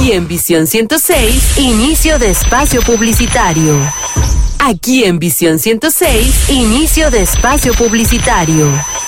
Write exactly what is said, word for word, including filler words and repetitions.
Aquí en Visión ciento seis, inicio de espacio publicitario. Aquí en Visión ciento seis, inicio de espacio publicitario.